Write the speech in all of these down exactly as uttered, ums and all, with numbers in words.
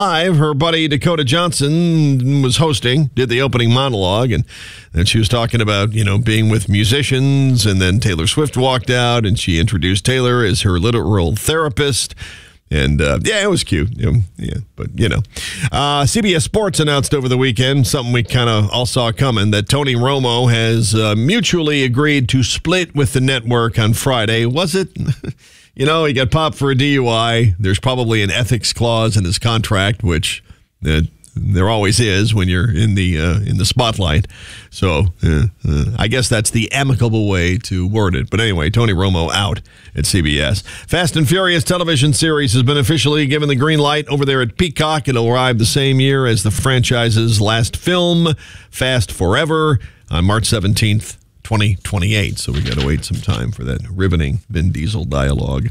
Live, her buddy Dakota Johnson was hosting, did the opening monologue, and then she was talking about, you know, being with musicians, and then Taylor Swift walked out, and she introduced Taylor as her literal therapist. And, uh, yeah, it was cute. Yeah, yeah, but, you know. Uh, C B S Sports announced over the weekend, something we kind of all saw coming, that Tony Romo has uh, mutually agreed to split with the network on Friday. Was it? You know, he got popped for a D U I. There's probably an ethics clause in his contract, which uh, there always is when you're in the uh, in the spotlight. So uh, uh, I guess that's the amicable way to word it. But anyway, Tony Romo out at C B S. Fast and Furious television series has been officially given the green light over there at Peacock. It'll arrive the same year as the franchise's last film, Fast Forever, on March seventeenth. twenty twenty-eight, so we got to wait some time for that riveting Vin Diesel dialogue.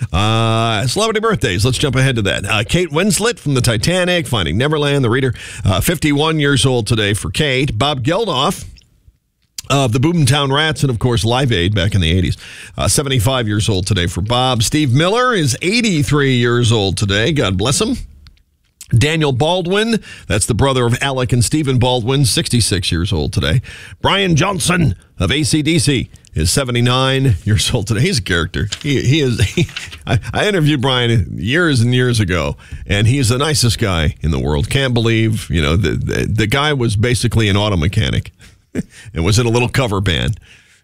Uh, celebrity birthdays, let's jump ahead to that. Uh, Kate Winslet from the Titanic, Finding Neverland, The Reader, uh, fifty-one years old today for Kate. Bob Geldof of the Boomtown Rats and, of course, Live Aid back in the eighties. Uh, seventy-five years old today for Bob. Steve Miller is eighty-three years old today. God bless him. Daniel Baldwin, that's the brother of Alec and Stephen Baldwin, sixty-six years old today. Brian Johnson of A C D C is seventy-nine years old today. He's a character. He, he is. He, I, I interviewed Brian years and years ago, and he's the nicest guy in the world. Can't believe, you know, the, the, the guy was basically an auto mechanic and was in a little cover band.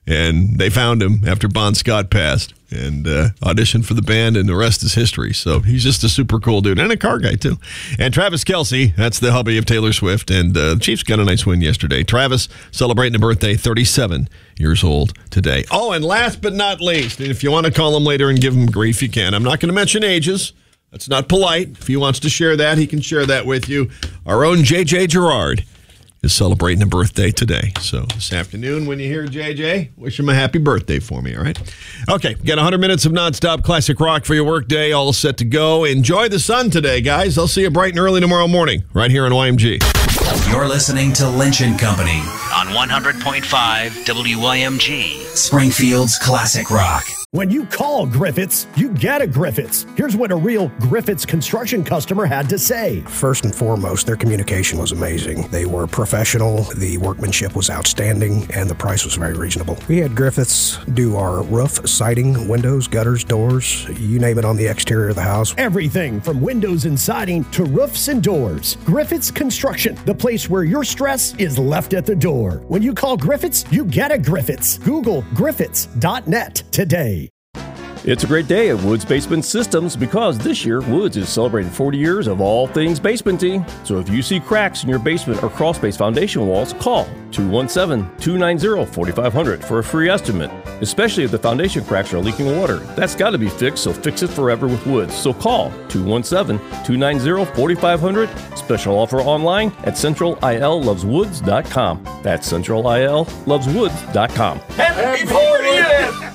And they found him after Bon Scott passed and uh, auditioned for the band, and the rest is history. So he's just a super cool dude and a car guy, too. And Travis Kelce, that's the hubby of Taylor Swift, and uh, the Chiefs got a nice win yesterday. Travis celebrating a birthday, thirty-seven years old today. Oh, and last but not least, if you want to call him later and give him grief, you can. I'm not going to mention ages. That's not polite. If he wants to share that, he can share that with you. Our own J J Gerard is celebrating a birthday today. So this afternoon, when you hear J J, wish him a happy birthday for me, all right? Okay, got one hundred minutes of nonstop classic rock for your workday, all set to go. Enjoy the sun today, guys. I'll see you bright and early tomorrow morning, right here on Y M G. You're listening to Lynch and Company on one hundred point five W Y M G, Springfield's classic rock. When you call Griffiths, you get a Griffiths. Here's what a real Griffiths construction customer had to say. First and foremost, their communication was amazing. They were professional, the workmanship was outstanding, and the price was very reasonable. We had Griffiths do our roof, siding, windows, gutters, doors, you name it on the exterior of the house. Everything from windows and siding to roofs and doors. Griffiths Construction, the place where your stress is left at the door. When you call Griffiths, you get a Griffiths. Google griffiths dot net today. It's a great day at Woods Basement Systems because this year Woods is celebrating forty years of all things basementy. So if you see cracks in your basement or crawl space foundation walls, call two one seven, two nine zero, four five zero zero for a free estimate. Especially if the foundation cracks are leaking water. That's got to be fixed, so fix it forever with Woods. So call two one seven, two nine zero, four five zero zero. Special offer online at central I L loves woods dot com. That's central I L loves woods dot com. Happy fortieth!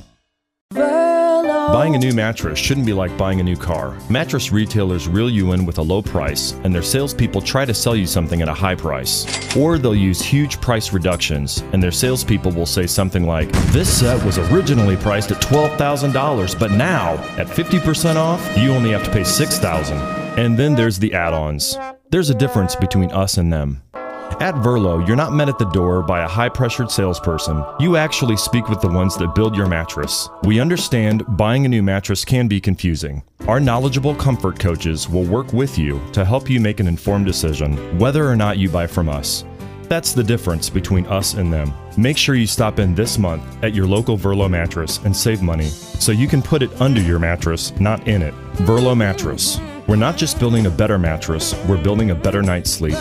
Buying a new mattress shouldn't be like buying a new car. Mattress retailers reel you in with a low price, and their salespeople try to sell you something at a high price. Or they'll use huge price reductions, and their salespeople will say something like, "This set was originally priced at twelve thousand dollars, but now, at fifty percent off, you only have to pay six thousand dollars. And then there's the add-ons. There's a difference between us and them. At Verlo, you're not met at the door by a high-pressured salesperson. You actually speak with the ones that build your mattress. We understand buying a new mattress can be confusing. Our knowledgeable comfort coaches will work with you to help you make an informed decision whether or not you buy from us. That's the difference between us and them. Make sure you stop in this month at your local Verlo mattress and save money so you can put it under your mattress, not in it. Verlo Mattress. We're not just building a better mattress, we're building a better night's sleep.